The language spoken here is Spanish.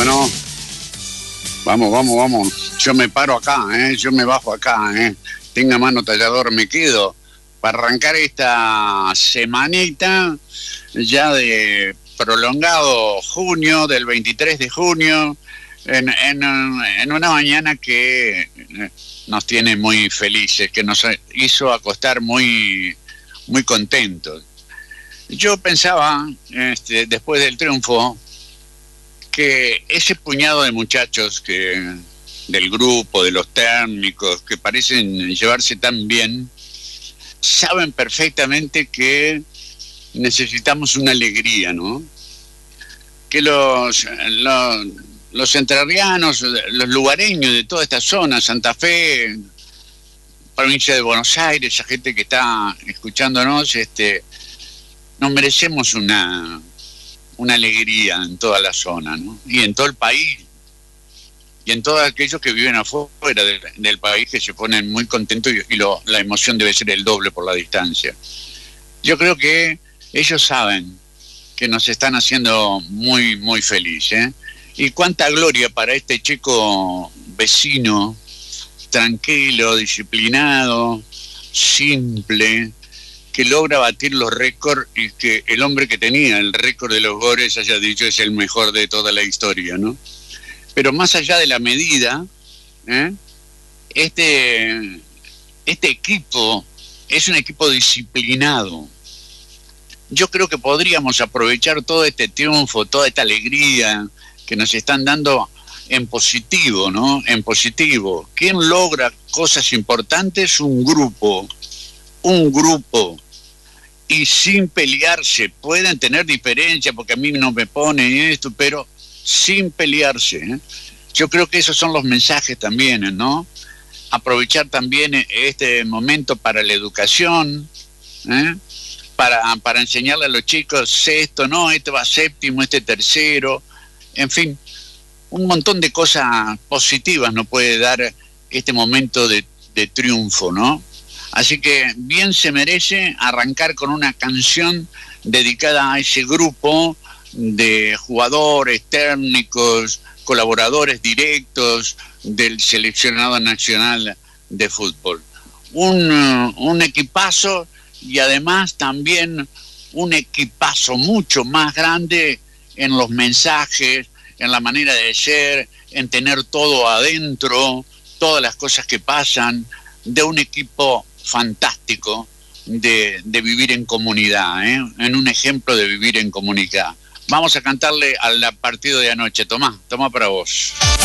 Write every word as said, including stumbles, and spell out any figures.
¿no? Vamos, vamos, vamos. Yo me paro acá, ¿eh? Yo me bajo acá, ¿eh? Tenga mano tallador, me quedo. Para arrancar esta semanita ya de prolongado junio, del veintitrés de junio, en, en, en una mañana que nos tiene muy felices, que nos hizo acostar muy, muy contentos. Yo pensaba, este, después del triunfo, que ese puñado de muchachos que del grupo, de los técnicos, que parecen llevarse tan bien, saben perfectamente que necesitamos una alegría, ¿no? Que los, los, los entrerrianos, los lugareños de toda esta zona, Santa Fe, provincia de Buenos Aires, esa gente que está escuchándonos, este, nos merecemos una, una alegría en toda la zona, ¿no? Y en todo el país, y en todos aquellos que viven afuera del, del país, que se ponen muy contentos y, y lo, la emoción debe ser el doble por la distancia. Yo creo que ellos saben que nos están haciendo muy, muy felices, ¿eh? Y cuánta gloria para este chico vecino, tranquilo, disciplinado, simple, que logra batir los récords y que el hombre que tenía el récord de los goles haya dicho es el mejor de toda la historia, ¿no? Pero más allá de la medida, ¿eh? este, este equipo es un equipo disciplinado. Yo creo que podríamos aprovechar todo este triunfo, toda esta alegría que nos están dando en positivo, ¿no? En positivo. ¿Quién logra cosas importantes? Un grupo, un grupo. Y sin pelearse, pueden tener diferencias, porque a mí no me pone esto, pero sin pelearse, ¿eh? Yo creo que esos son los mensajes también, ¿no? Aprovechar también este momento para la educación, ¿eh? Para, para enseñarle a los chicos esto, no, este va séptimo, este tercero, en fin, un montón de cosas positivas nos puede dar este momento de, de triunfo, ¿no? Así que bien se merece arrancar con una canción dedicada a ese grupo de jugadores, técnicos, colaboradores directos del seleccionado nacional de fútbol. Un, un equipazo y además también un equipazo mucho más grande en los mensajes, en la manera de ser, en tener todo adentro, todas las cosas que pasan, de un equipo fantástico de, de vivir en comunidad, ¿eh? En un ejemplo de vivir en comunidad. Vamos a cantarle al partido de anoche. Tomá, tomá para vos.